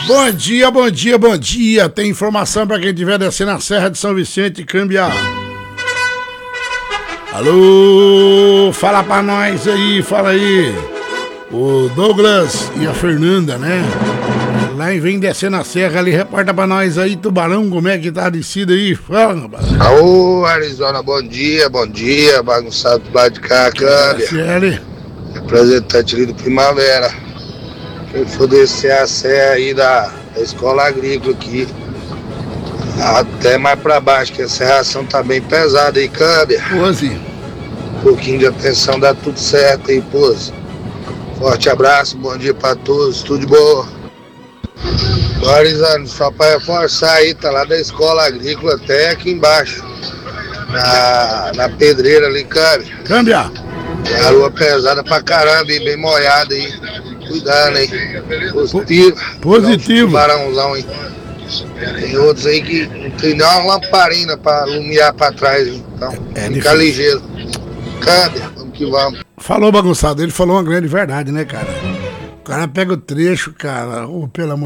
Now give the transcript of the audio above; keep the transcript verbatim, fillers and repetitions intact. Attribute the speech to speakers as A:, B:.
A: Bom dia, bom dia, bom dia. Tem informação pra quem estiver descendo a Serra de São Vicente, Câmbia. Alô, fala pra nós aí, fala aí. O Douglas e a Fernanda, né? Lá e vem descendo a serra ali, reporta pra nós aí, Tubarão, como é que tá a descida aí? Fala, rapaz.
B: Aô, Arizona, bom dia, bom dia, bagunçado do lado de cá, Câmbia. Representante ali do Primavera. Quem for descer a serra aí da, da escola agrícola aqui, até mais pra baixo, que a serração tá bem pesada aí, Câmbia.
A: Pose.
B: Um pouquinho de atenção, dá tudo certo aí, Pose. Forte abraço, bom dia pra todos, tudo de boa. Arizona, só pra reforçar aí, tá lá da escola agrícola até aqui embaixo, na, na pedreira ali, Câmbia.
A: Câmbia.
B: A lua pesada pra caramba, hein, bem molhada aí. Cuidado aí. Positivo.
A: Positivo.
B: Um tubarãozão aí. Tem outros aí que não tem nem uma lamparina pra iluminar pra trás, hein? Então,
A: é
B: fica ligeiro. Câmbia, vamos que vamos.
A: Falou, bagunçado, ele falou uma grande verdade, né, cara? O cara pega o trecho, cara, ou pelo amor